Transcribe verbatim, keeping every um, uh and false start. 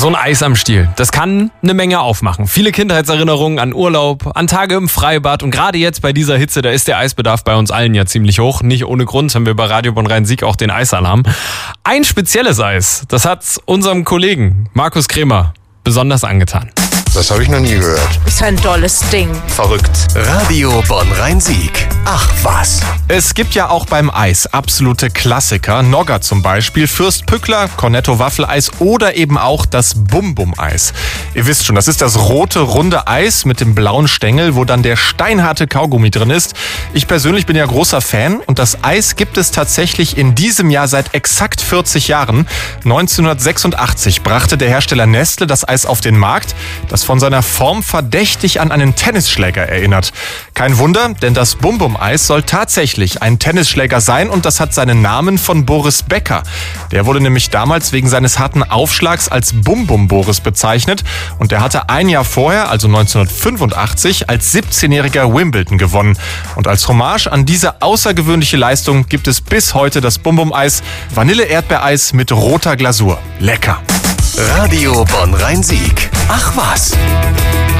So ein Eis am Stiel, das kann eine Menge aufmachen. Viele Kindheitserinnerungen an Urlaub, an Tage im Freibad und gerade jetzt bei dieser Hitze, da ist der Eisbedarf bei uns allen ja ziemlich hoch. Nicht ohne Grund haben wir bei Radio Bonn-Rhein-Sieg auch den Eisalarm. Ein spezielles Eis, das hat unserem Kollegen Markus Kremer besonders angetan. Das habe ich noch nie gehört. Ist ein tolles Ding. Verrückt. Radio Bonn-Rhein-Sieg. Ach was. Es gibt ja auch beim Eis absolute Klassiker. Nogger zum Beispiel, Fürst Pückler, Cornetto Waffeleis oder eben auch das Bum-Bum-Eis. Ihr wisst schon, das ist das rote, runde Eis mit dem blauen Stängel, wo dann der steinharte Kaugummi drin ist. Ich persönlich bin ja großer Fan und das Eis gibt es tatsächlich in diesem Jahr seit exakt vierzig Jahren. neunzehnhundertsechsundachtzig brachte der Hersteller Nestle das Eis auf den Markt, das von seiner Form verdächtig an einen Tennisschläger erinnert. Kein Wunder, denn das Bum-Bum-Eis soll tatsächlich ein Tennisschläger sein und das hat seinen Namen von Boris Becker. Der wurde nämlich damals wegen seines harten Aufschlags als Bum-Bum-Boris bezeichnet und der hatte ein Jahr vorher, also neunzehnhundertfünfundachtzig, als siebzehnjähriger Wimbledon gewonnen. Und als Hommage an diese außergewöhnliche Leistung gibt es bis heute das Bum-Bum-Eis, Vanille-Erdbeereis mit roter Glasur. Lecker! Radio Bonn-Rhein-Sieg. Ach was.